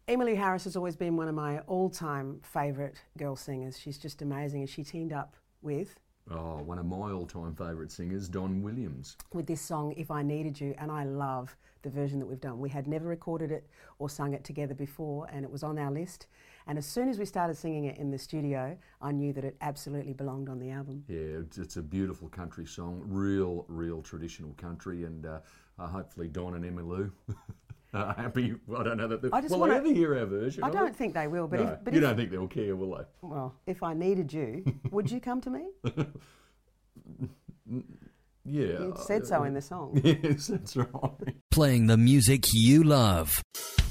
Emmylou Harris has always been one of my all-time favourite girl singers. She's just amazing, and she teamed up with... Oh, one of my all-time favourite singers, Don Williams. With this song, If I Needed You, and I love the version that we've done. We had never recorded it or sung it together before, and it was on our list. And as soon as we started singing it in the studio, I knew that it absolutely belonged on the album. Yeah, it's a beautiful country song, real traditional country, and hopefully Don and Emmylou are happy. I don't know that they'll ever hear our version. I don't think they will, but, no, if, you don't think they'll care, will they? Well, if I needed you, would you come to me? Yeah. You said so in the song. Yes, that's right. Playing the music you love.